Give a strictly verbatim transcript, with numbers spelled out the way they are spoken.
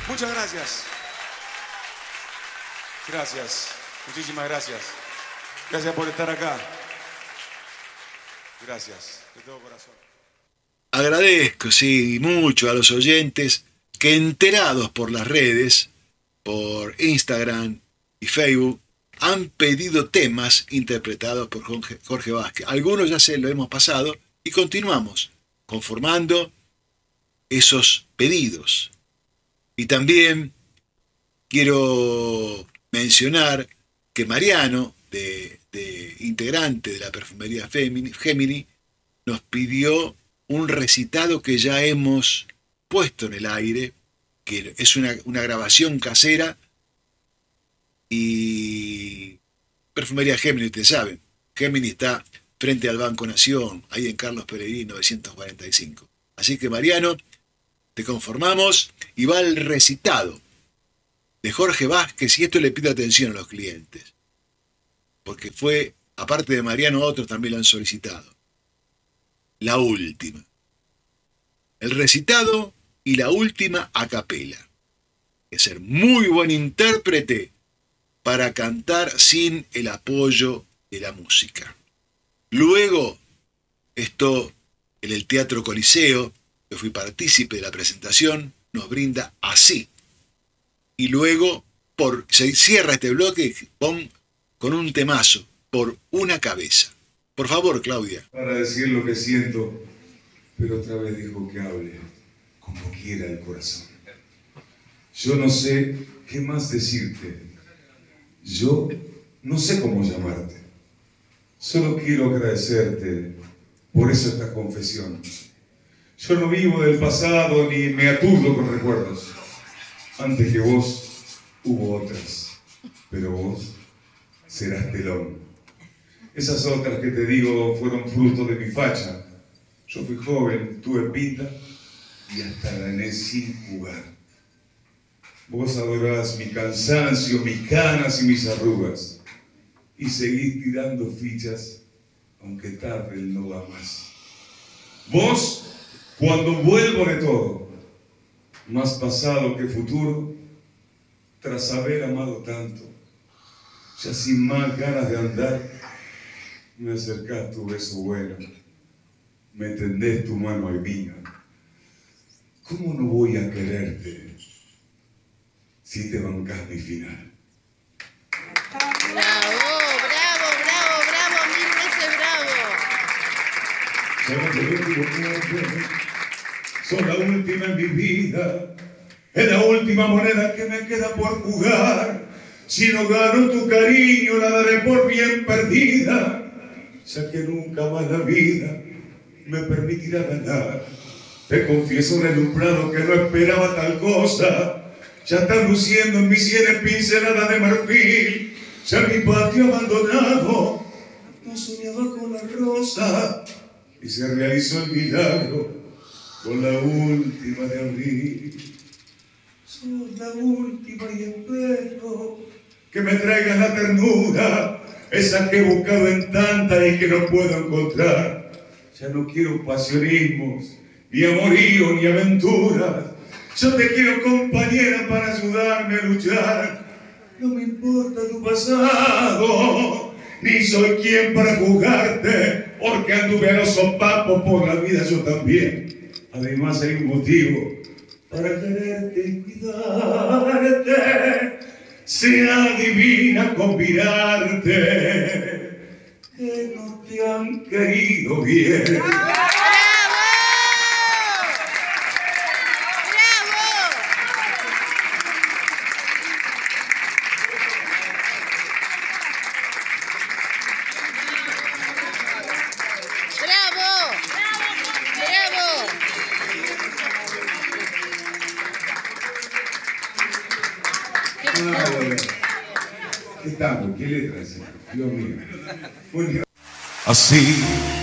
Muchas gracias. Gracias. Muchísimas gracias. Gracias por estar acá. Gracias. De todo corazón. Agradezco, sí, mucho a los oyentes que, enterados por las redes, por Instagram y Facebook, han pedido temas interpretados por Jorge, Jorge Vázquez. Algunos ya se lo hemos pasado y continuamos conformando esos pedidos. Y también quiero mencionar que Mariano, de, de integrante de la perfumería Gemini, nos pidió un recitado que ya hemos puesto en el aire, que es una, una grabación casera, y Perfumería Gemini, ustedes saben, Gemini está frente al Banco Nación, ahí en Carlos Pellegrini novecientos cuarenta y cinco. Así que, Mariano, te conformamos y va el recitado de Jorge Vázquez, y esto le pido atención a los clientes, porque fue, aparte de Mariano, otros también lo han solicitado. La última. El recitado y la última a capela. Hay que ser muy buen intérprete para cantar sin el apoyo de la música. Luego, esto en el Teatro Coliseo, que fui partícipe de la presentación, nos brinda así. Y luego por, se cierra este bloque con, con un temazo, Por una cabeza. Por favor, Claudia. Para decir lo que siento, pero otra vez dijo que hable como quiera el corazón. Yo no sé qué más decirte. Yo no sé cómo llamarte. Solo quiero agradecerte por eso esta confesión. Yo no vivo del pasado ni me aturdo con recuerdos. Antes que vos hubo otras, pero vos serás telón. Esas otras que te digo fueron fruto de mi facha. Yo fui joven, tuve pinta y hasta gané sin jugar. Vos adorás mi cansancio, mis canas y mis arrugas. Y seguís tirando fichas, aunque tarde el no va más. Vos, cuando vuelvo de todo, más pasado que futuro, tras haber amado tanto, ya sin más ganas de andar, me acercás tu beso bueno, me tendés tu mano al mía. ¿Cómo no voy a quererte si te bancás mi final? ¡Bravo, bravo, bravo, bravo, mil veces bravo! Sos la última en mi vida, es la última moneda que me queda por jugar. Si no gano tu cariño, la daré por bien perdida, ya que nunca más la vida me permitirá ganar. Te confieso relumbrado que no esperaba tal cosa. Ya están luciendo en mis sienes pinceladas de marfil. Ya mi patio abandonado no soñaba con la rosa, y se realizó el milagro con la última de abril. Sos la última y espero que me traigas la ternura, esa que he buscado en tanta y que no puedo encontrar. Ya no quiero pasionismos, ni amorío, ni aventuras. Yo te quiero compañera para ayudarme a luchar. No me importa tu pasado, ni soy quien para juzgarte, porque anduve a los sopapos por la vida yo también. Además hay un motivo para quererte y cuidarte. Sea divina con mirarte, que no te han querido bien. ¿Qué tango? ¿Qué letra es? Dios mío. Así